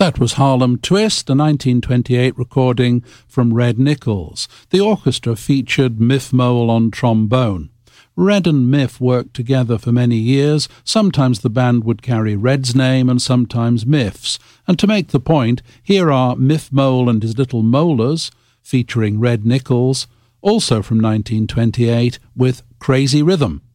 That was Harlem Twist, a 1928 recording from Red Nichols. The orchestra featured Miff Mole on trombone. Red and Miff worked together for many years. Sometimes the band would carry Red's name and sometimes Miff's. And to make the point, here are Miff Mole and His Little Molars, featuring Red Nichols, also from 1928, with Crazy Rhythm.